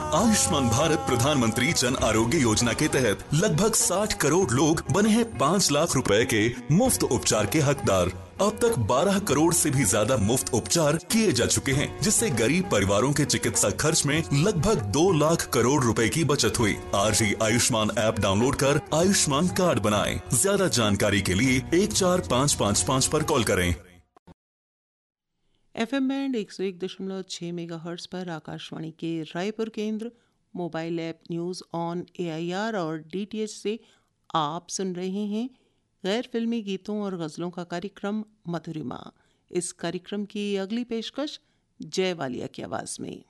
आयुष्मान भारत प्रधानमंत्री जन आरोग्य योजना के तहत लगभग 60 करोड़ लोग बने हैं 5 लाख रुपए के मुफ्त उपचार के हकदार। अब तक 12 करोड़ से भी ज्यादा मुफ्त उपचार किए जा चुके हैं, जिससे गरीब परिवारों के चिकित्सा खर्च में लगभग 2 लाख करोड़ रुपए की बचत हुई। आज ही आयुष्मान ऐप डाउनलोड कर आयुष्मान कार्ड बनाएं। ज्यादा जानकारी के लिए 14555 पर कॉल करें। FM बैंड 101.6 मेगाहर्ट्ज पर आकाशवाणी के रायपुर केंद्र, mobile app news on AIR और DTH से आप सुन रहे हैं गैर फिल्मी गीतों और गज़लों का कार्यक्रम मधुरिमा। इस कार्यक्रम की अगली पेशकश जय वालिया की आवाज़ में।